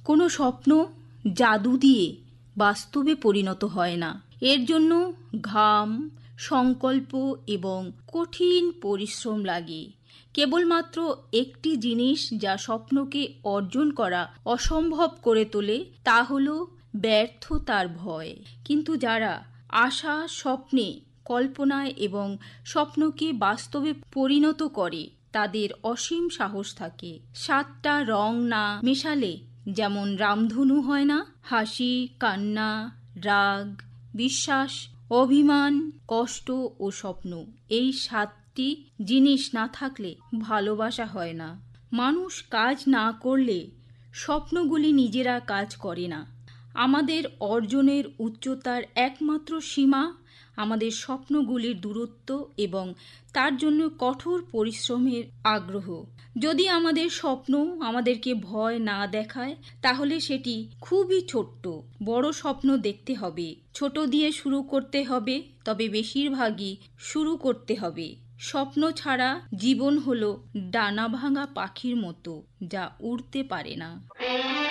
কোনো স্বপ্ন জাদু দিয়ে বাস্তবে পরিণত হয় না। এর জন্য ঘাম, সংকল্প এবং কঠিন পরিশ্রম লাগে। কেবলমাত্র একটি জিনিস যা স্বপ্নকে অর্জন করা অসম্ভব করে তোলে তা হল ব্যর্থতার ভয়। কিন্তু যারা আশা, স্বপ্নে, কল্পনায় এবং স্বপ্নকে বাস্তবে পরিণত করে তাদের অসীম সাহস থাকে। 7টা রং না মেশালে যেমন রামধনু হয় না, হাসি, কান্না, রাগ, বিশ্বাস, অভিমান, কষ্ট ও স্বপ্ন, এই 7টি জিনিস না থাকলে ভালোবাসা হয় না। মানুষ কাজ না করলে স্বপ্নগুলি নিজেরা কাজ করে না। আমাদের অর্জনের উচ্চতার একমাত্র সীমা আমাদের স্বপ্নগুলির দূরত্ব এবং তার জন্য কঠোর পরিশ্রমের আগ্রহ। যদি আমাদের স্বপ্ন আমাদেরকে ভয় না দেখায় তাহলে সেটি খুবই ছোট্ট। বড় স্বপ্ন দেখতে হবে, ছোট দিয়ে শুরু করতে হবে, তবে বেশিরভাগই শুরু করতে হবে। স্বপ্ন ছাড়া জীবন হলো ডানা ভাঙা পাখির মতো, যা উড়তে পারে না।